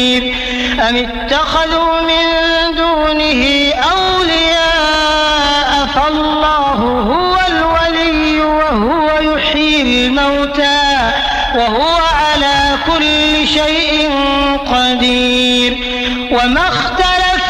أم اتخذوا من دونه أولياء فالله هو الولي وهو يحيي الموتى وهو على كل شيء قدير وما